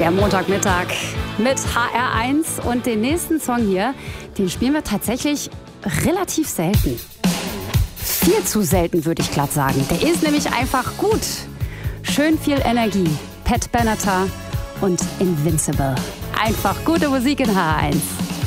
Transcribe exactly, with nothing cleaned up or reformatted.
Der Montagmittag mit H R eins und den nächsten Song hier, den spielen wir tatsächlich relativ selten. Viel zu selten, würde ich glatt sagen. Der ist nämlich einfach gut. Schön viel Energie. Pat Benatar und Invincible. Einfach gute Musik in H R eins.